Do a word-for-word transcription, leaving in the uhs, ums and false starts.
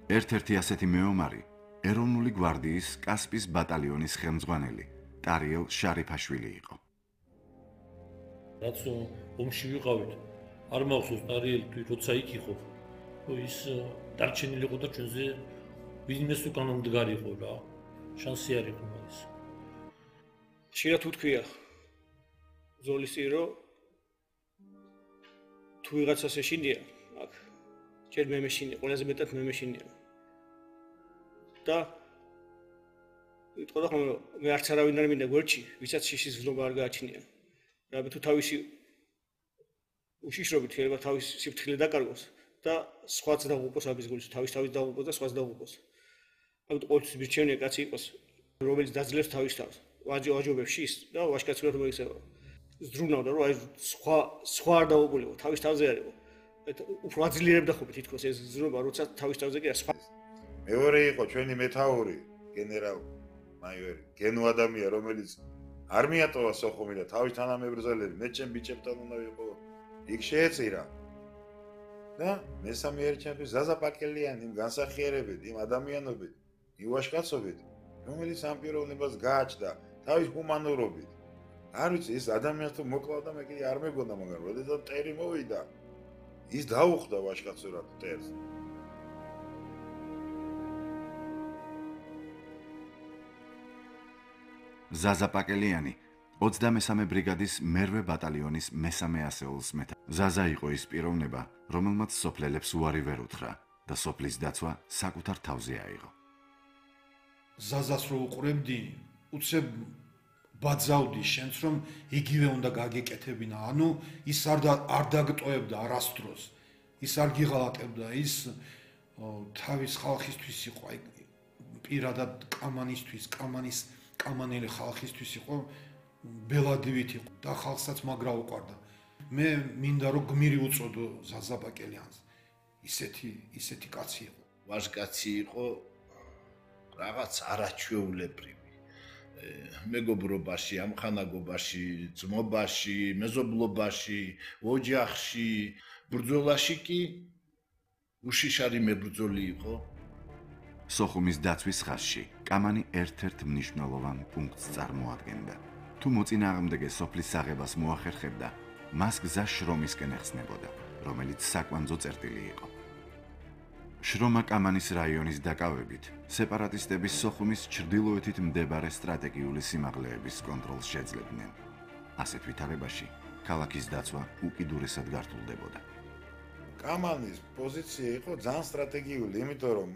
ერთ-ერთი ასეთი მეომარი ეროვნული გვარდიის კასპის ბატალიონის ხელმძღვანელი ტარიელ შარიფაშვილი იყო. რაც ომში ვიყავით, არ მახსოვს ტარიელი როცა იქ იყო, ის დარჩენილი იყო და ჩვენზე ბიზნეს უკან მდგარი იყო რა. შანსი არ იყო მაგის. შეიძლება თუ თქვია ზოლისი რომ თუ ვიღაცას ეშინია, აქ ჯერ მე მეშინია, ყველაზე მეტად მე მეშინია. და ვიტყოდა ხომ მე არც არავინ არ მინდა გვერდში, ვისაც შიშის ვლობა არ გააჩნია. რა თუ თავისი უშიშრობით შეიძლება თავისი სიფრთხილე დაკარგოს და სხვაც დაღუპოს ამის გულს, თავის თავის დაღუპოს და სხვას დაღუპოს. ამიტომ ყოველთვის მირჩევნია კაცი იყოს, რომელიც დაძლევს თავის თავს. ვაჯო ვაჯობებს შის და ვაშკაცურად რომ ისე ზრუნავდა რომ აი სხვა სხვა არ დაუყოლიყო, თავის თავზე არ იყო. უფრო აძლიერებდა ხოლმე თითქოს ეს ზრუნვა, როცა თავის თავზე კი არ სხვა. მეორე იყო ჩვენი მეთაური გენერალ მაიორი, გენო ადამია, რომელიც არ მიატოვა სოხუმი და თავის თანამებრძოლები მეჩემ ბიჭებთან უნდა ვიყო. იქ შეეწირა. და მესამე ერჩემპი ზაზა პაკელიანი იმ განსახიერებით, იმ ადამიანობით, იმ ვაშკაცობით, რომელიც ამ პიროვნებას გააჩნდა თავის ჰუმანურობით. არ ვიცი, ეს ადამიანს თუ მოკლავდა, მე კი არ მეგონა, მაგრამ როდესაც ტერი მოვიდა, ის დაუხდა ვაშკაცურად ტერს. ზაზა პაკელიანი ოცდამესამე ბრიგადის მერვე ბატალიონის მესამე ასეულს მეთა. ზაზა იყო ის პიროვნება, რომელმაც სოფლელებს უარი ვერ უთხრა და სოფლის დაცვა საკუთარ თავზე აიღო. ზაზას რო უყურებდი, უცებ ბაძავდი შენს რომ იგივე უნდა გაგეკეთებინა. ანუ ის არ არ დაგტოებდა არასდროს. ის არ გიღალატებდა, ის თავის ხალხისთვის იყო, აი პირადად კამანისთვის, კამანის კამანელი ხალხისთვის იყო, ბელადივით იყო და ხალხსაც მაგრა უყვარდა. მე მინდა რომ გმირი უწოდო ზაზა პაკელიანს. ისეთი ისეთი კაცი იყო. ვაჟკაცი იყო რაღაც არაჩვეულებრივი. მეგობრობაში, ამხანაგობაში, ძმობაში, მეზობლობაში, ოჯახში, ბრძოლაში კი უშიშარი მებრძოლი იყო. სოხუმის დაცვის ხაზში კამანი ერთ-ერთ მნიშვნელოვან პუნქტს წარმოადგენდა. თუ მოწინააღმდეგე სოფლის აღებას მოახერხებდა, მას გზა შრომისკენ ეხსნებოდა, რომელიც საკვანძო წერტილი იყო. შრომა კამანის რაიონის დაკავებით, სეპარატისტების სოხუმის ჩრდილოეთით მდებარე სტრატეგიული სიმაღლეების კონტროლს შეძლებდნენ. ასეთ ვითარებაში ქალაქის დაცვა უკიდურესად გართულდებოდა. კამანის პოზიცია იყო ძალიან სტრატეგიული, იმიტომ რომ